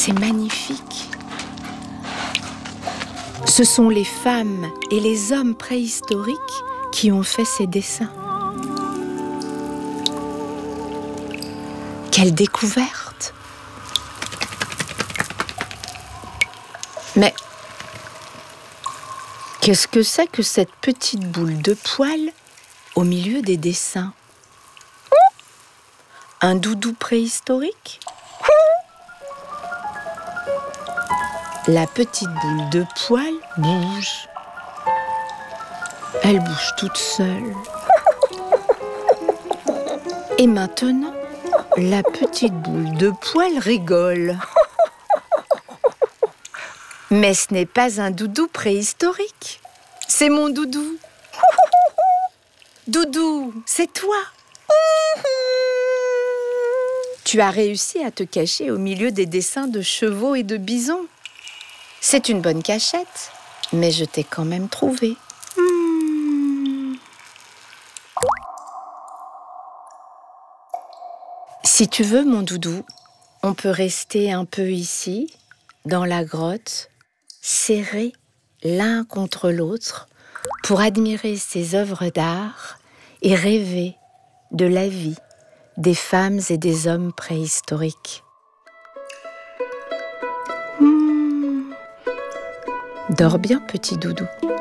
C'est magnifique. Ce sont les femmes et les hommes préhistoriques qui ont fait ces dessins. Quelle découverte! Mais qu'est-ce que c'est que cette petite boule de poils au milieu des dessins? Un doudou préhistorique? La petite boule de poils bouge. Elle bouge toute seule. Et maintenant, la petite boule de poils rigole. Mais ce n'est pas un doudou préhistorique. C'est mon doudou. Doudou, c'est toi. Tu as réussi à te cacher au milieu des dessins de chevaux et de bisons. C'est une bonne cachette, mais je t'ai quand même trouvé. Si tu veux, mon doudou, on peut rester un peu ici, dans la grotte, serrés l'un contre l'autre, pour admirer ces œuvres d'art et rêver de la vie des femmes et des hommes préhistoriques. Dors bien, petit doudou.